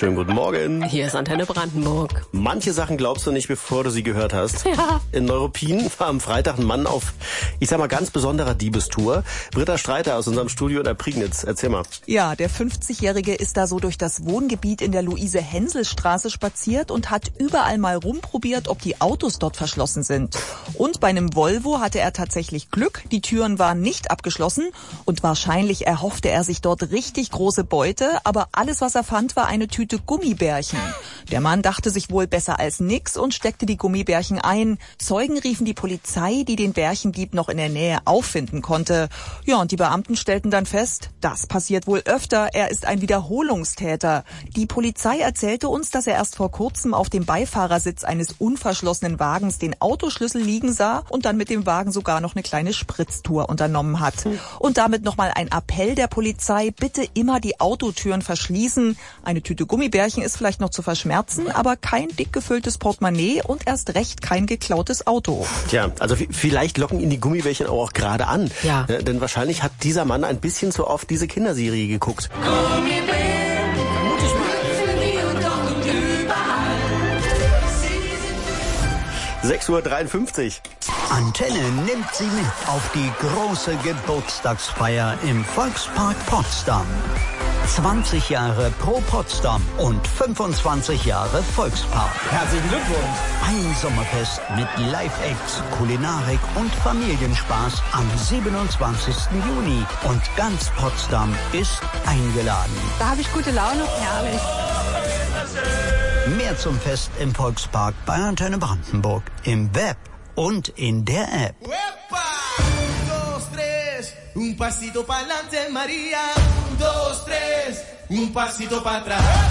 Schönen guten Morgen. Hier ist Antenne Brandenburg. Manche Sachen glaubst du nicht, bevor du sie gehört hast. Ja. In Neuruppin war am Freitag ein Mann auf, ich sag mal, ganz besonderer Diebestour. Britta Streiter aus unserem Studio in der Prignitz. Erzähl mal. Ja, der 50-Jährige ist da so durch das Wohngebiet in der Luise-Hensel-Straße spaziert und hat überall mal rumprobiert, ob die Autos dort verschlossen sind. Und bei einem Volvo hatte er tatsächlich Glück. Die Türen waren nicht abgeschlossen und wahrscheinlich erhoffte er sich dort richtig große Beute, aber alles, was er fand, war eine Tüte Gummibärchen. Der Mann dachte sich wohl besser als nix und steckte die Gummibärchen ein. Zeugen riefen die Polizei, die den Bärchendieb noch in der Nähe auffinden konnte. Ja, und die Beamten stellten dann fest, das passiert wohl öfter, er ist ein Wiederholungstäter. Die Polizei erzählte uns, dass er erst vor kurzem auf dem Beifahrersitz eines unverschlossenen Wagens den Autoschlüssel liegen sah und dann mit dem Wagen sogar noch eine kleine Spritztour unternommen hat. Und damit nochmal ein Appell der Polizei, bitte immer die Autotüren verschließen. Eine Tüte Gummibärchen ist vielleicht noch zu verschmerzen, aber kein dick gefülltes Portemonnaie und erst recht kein geklautes Auto. Tja, also vielleicht locken ihn die Gummibärchen auch gerade an. Ja. Denn wahrscheinlich hat dieser Mann ein bisschen zu oft diese Kinderserie geguckt. Gummibärchen, vermute ich mal, für die und dort und überall. 6:53 Uhr. Antenne nimmt Sie mit auf die große Geburtstagsfeier im Volkspark Potsdam. 20 Jahre Pro Potsdam und 25 Jahre Volkspark. Herzlichen Glückwunsch. Ein Sommerfest mit Live-Acts, Kulinarik und Familienspaß am 27. Juni. Und ganz Potsdam ist eingeladen. Da habe ich gute Laune, herrlich. Mehr zum Fest im Volkspark bei Antenne Brandenburg. Im Web und in der App. Un, dos, tres, un pasito pa'lante, María. Un, dos, tres, un pasito para atrás.